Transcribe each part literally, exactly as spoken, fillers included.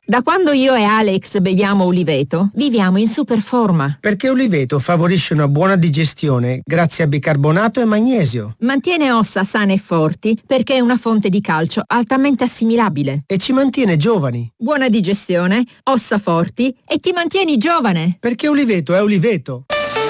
Da quando io e Alex beviamo Uliveto, viviamo in super forma. Perché Uliveto favorisce una buona digestione grazie a bicarbonato e magnesio. Mantiene ossa sane e forti perché è una fonte di calcio altamente assimilabile. E ci mantiene giovani. Buona digestione, ossa forti e ti mantieni giovane. Perché Uliveto è Uliveto.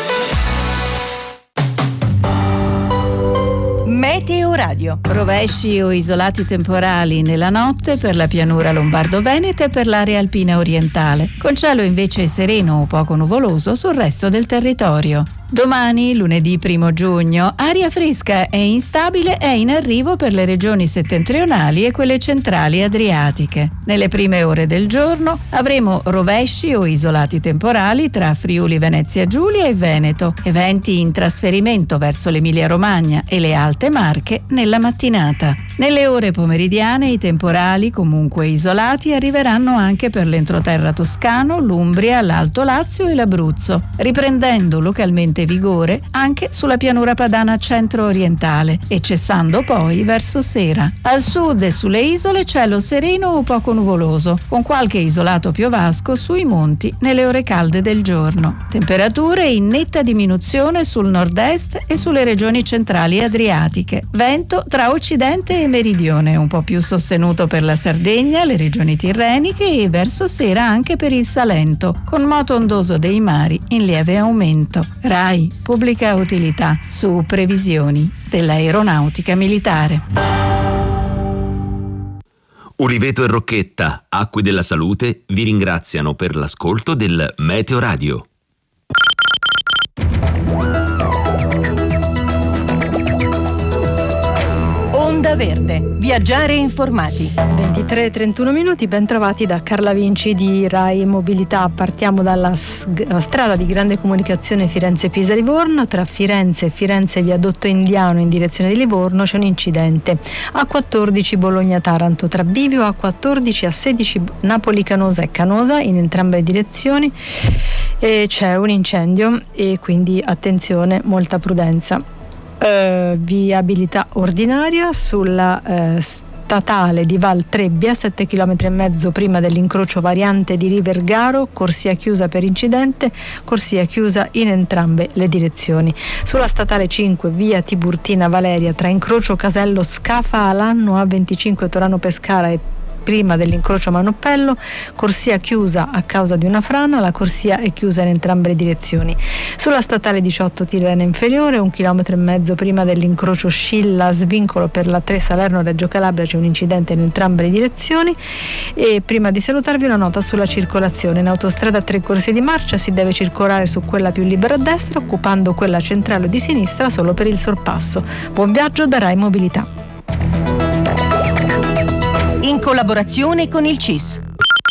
Meteo Radio. Rovesci o isolati temporali nella notte per la pianura lombardo-veneta e per l'area alpina orientale, con cielo invece sereno o poco nuvoloso sul resto del territorio. Domani, lunedì primo giugno, aria fresca e instabile è in arrivo per le regioni settentrionali e quelle centrali adriatiche. Nelle prime ore del giorno avremo rovesci o isolati temporali tra Friuli, Venezia Giulia e Veneto e venti in trasferimento verso l'Emilia-Romagna e le Alte Marche nella mattinata. Nelle ore pomeridiane i temporali, comunque isolati, arriveranno anche per l'entroterra toscano, l'Umbria, l'Alto Lazio e l'Abruzzo, riprendendo localmente vigore anche sulla pianura padana centro-orientale e cessando poi verso sera. Al sud e sulle isole cielo sereno o poco nuvoloso, con qualche isolato piovasco sui monti nelle ore calde del giorno. Temperature in netta diminuzione sul nord-est e sulle regioni centrali adriatiche. Vento tra occidente e meridione, un po' più sostenuto per la Sardegna, le regioni tirreniche e verso sera anche per il Salento, con moto ondoso dei mari in lieve aumento. RAI Pubblica Utilità su previsioni dell'aeronautica militare. Uliveto e Rocchetta, Acque della Salute, vi ringraziano per l'ascolto del Meteo Radio. Onda Verde. Viaggiare informati. ventitré e trentuno minuti, ben trovati da Carla Vinci di Rai Mobilità. Partiamo dalla strada di grande comunicazione Firenze-Pisa-Livorno. Tra Firenze e Firenze Viadotto Indiano in direzione di Livorno c'è un incidente. A quattordici Bologna-Taranto tra Bivio, a quattordici a sedici Napoli-Canosa e Canosa in entrambe le direzioni. E c'è un incendio e quindi attenzione, molta prudenza. Uh, viabilità ordinaria sulla uh, statale di Val Trebbia, sette chilometri e mezzo prima dell'incrocio variante di Rivergaro, corsia chiusa per incidente, corsia chiusa in entrambe le direzioni. Sulla statale cinque via Tiburtina Valeria tra incrocio Casello Scafa Alanno A venticinque Torano Pescara e prima dell'incrocio Manoppello, corsia chiusa a causa di una frana, la corsia è chiusa in entrambe le direzioni. Sulla statale diciotto Tirrena Inferiore, un chilometro e mezzo prima dell'incrocio Scilla Svincolo per la tre Salerno-Reggio Calabria c'è un incidente in entrambe le direzioni. E prima di salutarvi una nota sulla circolazione. In autostrada tre corsie di marcia si deve circolare su quella più libera a destra, occupando quella centrale o di sinistra solo per il sorpasso. Buon viaggio da Rai Mobilità. In collaborazione con il C I S.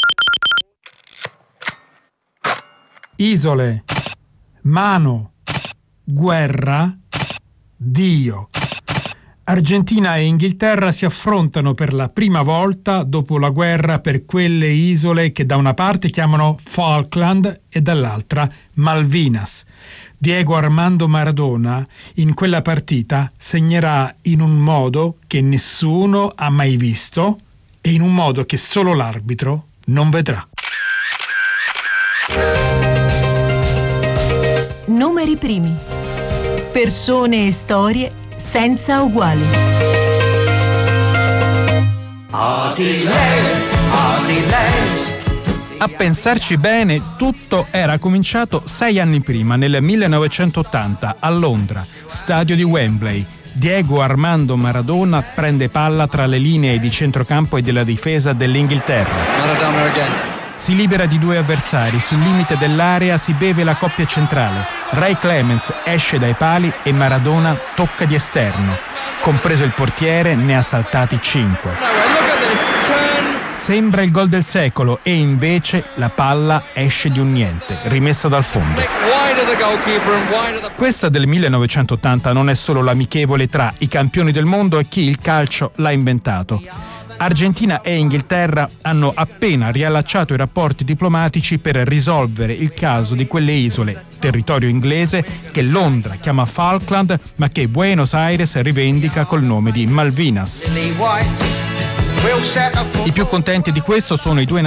Isole, mano, guerra, Dio. Argentina e Inghilterra si affrontano per la prima volta dopo la guerra per quelle isole che da una parte chiamano Falkland e dall'altra Malvinas. Diego Armando Maradona in quella partita segnerà in un modo che nessuno ha mai visto e in un modo che solo l'arbitro non vedrà. Numeri primi. Persone e storie senza uguali. A pensarci bene, tutto era cominciato sei anni prima, nel millenovecentottanta, a Londra, stadio di Wembley. Diego Armando Maradona prende palla tra le linee di centrocampo e della difesa dell'Inghilterra. Maradona again. Si libera di due avversari, sul limite dell'area si beve la coppia centrale. Ray Clemens esce dai pali e Maradona tocca di esterno. Compreso il portiere, ne ha saltati cinque. Sembra il gol del secolo e invece la palla esce di un niente, rimessa dal fondo. Questa del millenovecentottanta non è solo l'amichevole tra i campioni del mondo e chi il calcio l'ha inventato. Argentina e Inghilterra hanno appena riallacciato i rapporti diplomatici per risolvere il caso di quelle isole, territorio inglese che Londra chiama Falkland ma che Buenos Aires rivendica col nome di Malvinas. I più contenti di questo sono i due